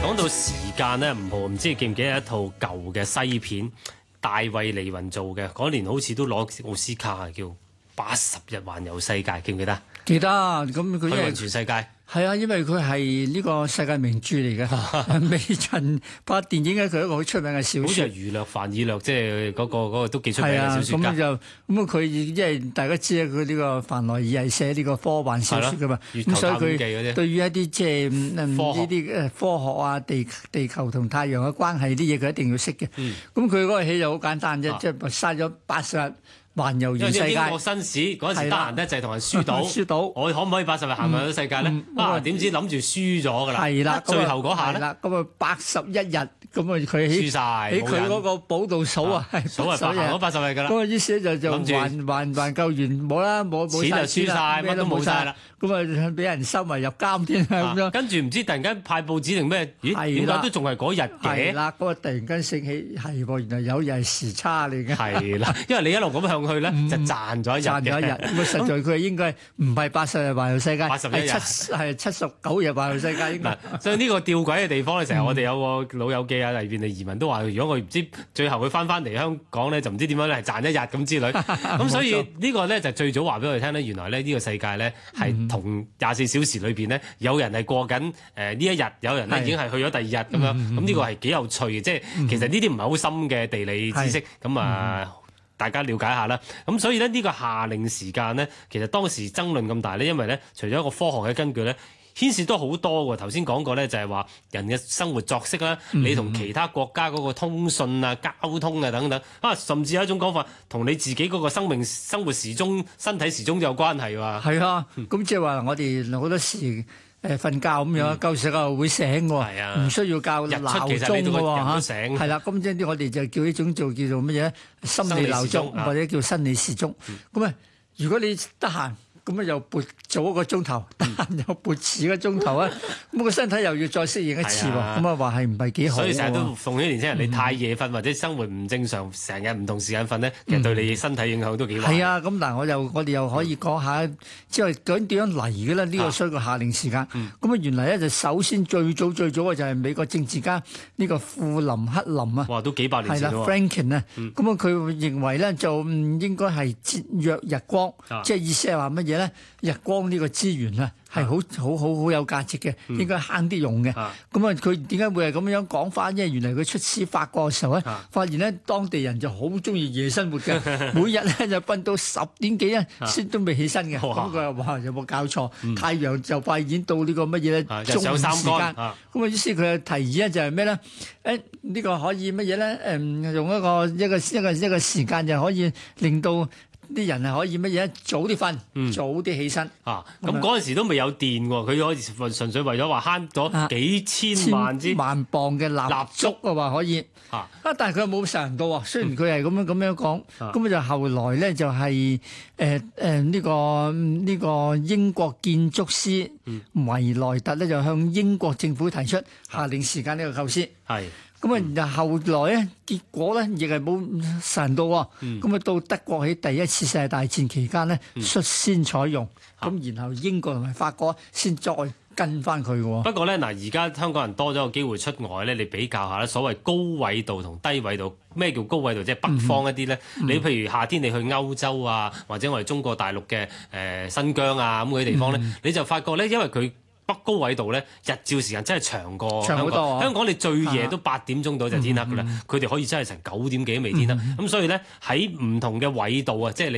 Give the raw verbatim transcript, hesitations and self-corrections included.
講到時間咧，吳浩唔知你記唔記得一套舊嘅西片，大衛利雲做嘅，嗰年好似都攞奧斯卡，叫《八十日環遊世界》，記唔記得？ 記得，咁佢因為全世界。 係啊，因為佢係呢個世界名著嚟嘅。微塵拍電影咧，佢係一個好出名嘅小説。 好似係余略、范以略，即係嗰個嗰個都幾出名嘅小説家。 係啊，咁就咁佢因為大家知啊，佢呢個范萊爾係寫呢個科幻小説噶嘛。咁所以佢對於一啲即係呢啲誒科學啊、地地球同太陽嘅關係啲嘢，佢一定要識嘅。咁佢嗰個戲就好簡單啫，即係嘥咗八十日。環遊完世界， 英國紳士嗰陣時得閒咧，就係同人輸賭，輸賭，我可唔可以八十日行埋咗世界咧？啊，點知諗住輸咗㗎啦！ 係啦， 最後嗰下咧， 咁啊八十一日，咁啊佢輸晒， 喺佢嗰個寶度數啊， 數係行咗八十日㗎啦。 咁啊於是就就還還還夠完冇啦，冇冇錢就輸晒，乜都冇晒啦。 咁啊俾人收埋入監添啊咁樣。 跟住唔知突然間派報紙定咩？咦？點解都仲係嗰日嘅？ 係啦，嗰個突然間醒起係喎，原來有日係時差嚟嘅。 係啦，因為你一路咁向去咧，就賺咗一日嘅。 賺咗一日，咁啊實在佢應該唔係八十日環遊世界，係七係七十九日環遊世界。 嗱，所以呢個吊詭嘅地方咧，成日我哋有個老友記啊，例如移民都話，如果我唔知最後佢翻翻嚟香港咧，就唔知點樣咧係賺一日咁之類。咁所以呢個咧就最早話俾我哋聽咧，原來咧呢個世界咧係同廿四小時裏邊咧，有人係過緊誒呢一日，有人咧已經係去咗第二日咁樣。咁呢個係幾有趣嘅，即係其實呢啲唔係好深嘅地理知識，咁啊大家了解下啦。咁所以咧呢個夏令時間咧，其實當時爭論咁大咧，因為咧除咗一個科學嘅根據咧，牽涉都好多喎。頭先講過咧，就係話人嘅生活作息啦，你同其他國家嗰個通訊啊、交通啊等等啊，甚至有一種講法，同你自己嗰個生命生活時鐘、身體時鐘都有關係喎。 係啊，咁即係話我哋好多時。誒瞓覺咁樣，夠時候會醒喎，唔需要教鬧鐘嘅喎嚇。係啦，咁即係啲我哋就叫呢種做叫做乜嘢？心理鬧鐘或者叫生理時鐘。咁啊，如果你得閒，咁啊又撥早一個鐘頭，得閒又撥遲一個鐘頭啊，咁個身體又要再適應一次喎。咁啊話係唔係幾好？ 所以成日都奉啲年輕人，你太夜瞓或者生活唔正常，成日唔同時間瞓咧，其實對你身體影響都幾大。 係啊，咁嗱，我又我哋又可以講下，即係究竟點樣嚟嘅咧？呢個需要夏令時間。咁啊，原來咧就首先最早最早嘅就係美國政治家呢個富林克林啊。 哇！都幾百年前喎。 係啦 ，Franklin 啊。咁啊，佢認為咧就應該係節約日光，即係意思係話乜嘢咧？日光呢個資源啊，係好好好好有價值嘅，應該慳啲用嘅。咁啊，佢點解會係咁樣講翻？因為原來佢出使法國嘅時候咧，發現咧當地人就好中意夜生活嘅，每日咧就瞓到十點幾啊，先都未起身嘅。咁佢話：哇，有冇搞錯？太陽就快已經到呢個乜嘢咧？中午時間。咁啊，於是佢嘅提議咧就係咩咧？誒，呢個可以乜嘢咧？誒，用一個一個一個一個時間就可以令到啲人係可以乜嘢？早啲瞓，嗯、早啲起身。 啊，咁嗰陣時都未有電喎，佢可以純粹為咗話慳咗幾千萬支、啊、 萬磅嘅蠟燭啊，話可以。啊，但係佢又冇實行到喎。雖然佢係咁樣咁樣講，咁啊就後來咧就係誒誒呢個呢、呢個英國建築師維萊特咧就向英國政府提出夏令時間呢個構思。係。咁啊，然後後來咧，結果咧亦係冇實行到喎。咁啊，到德國喺第一次世界大戰期間咧，率先採用。咁然後英國同埋法國先再跟翻佢嘅。 不過咧，嗱而家香港人多咗個機會出外咧，你比較下咧，所謂高緯度同低緯度，咩叫高緯度？即係北方一啲咧。你譬如夏天你去歐洲啊，或者我哋中國大陸嘅誒新疆啊咁嗰啲地方咧，你就發覺咧，因為佢北高緯度咧，日照時間真係長過香港。長啊、香港你最夜都八點鐘到就天黑㗎啦，佢哋、嗯嗯、可以真係成九點幾都未天黑。咁、嗯嗯、所以咧喺唔同嘅緯度啊，即係你。